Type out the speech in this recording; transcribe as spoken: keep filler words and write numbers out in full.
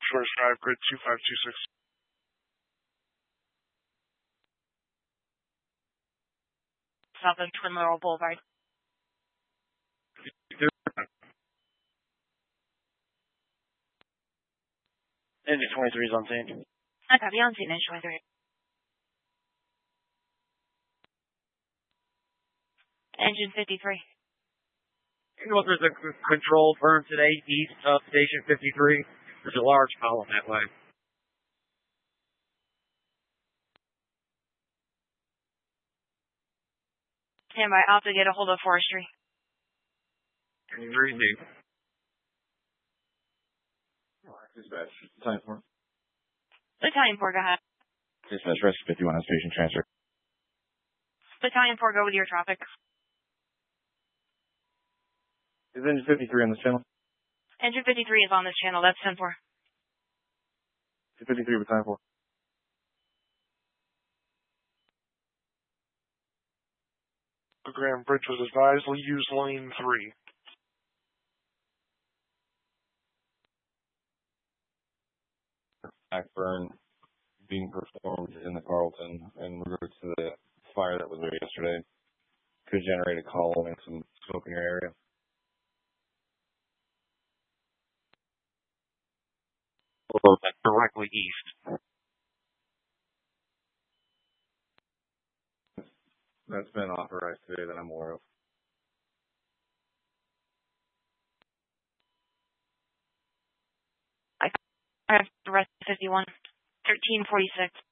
Source Drive, grid two five two six. South of Twin Laurel Boulevard. Engine twenty-three is on scene. I copy on scene, engine twenty-three. Engine fifty-three. There's a control burn today east of Station fifty-three. There's a large column that way. Stand by. I'll have to get a hold of forestry. Very deep. Dispatch. Time for. Battalion four, go ahead. Dispatch, Rescue fifty-one on station transfer. Battalion four, go with your traffic. Is engine fifty-three on this channel? Engine fifty-three is on this channel. That's ten four. fifty-three with time for. The Grand Bridge was advised, use lane three. Back burn being performed in the Carlton in regards to the fire that was there yesterday. Could generate a column and some smoke in your area. Directly east. That's been authorized today that I'm aware of. I have the rest of fifty-one. thirteen forty-six.